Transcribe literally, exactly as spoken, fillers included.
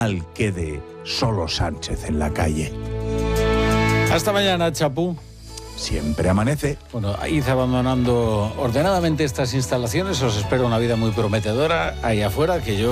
quede solo Sánchez en la calle. Hasta mañana, Chapú. Siempre amanece. Bueno, id abandonando ordenadamente estas instalaciones. Os espero una vida muy prometedora ahí afuera, que yo